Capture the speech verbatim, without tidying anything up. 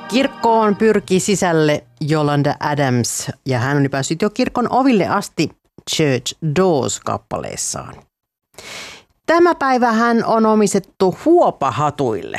Kirkkoon pyrki sisälle Yolanda Adams ja hän on päässyt jo kirkon oville asti Church Doors-kappaleessaan. Tämä päivä hän on omistettu huopahatuille.